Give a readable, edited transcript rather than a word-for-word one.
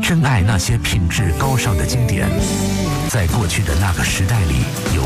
深爱那些品质高尚的经典。在过去的那个时代里，有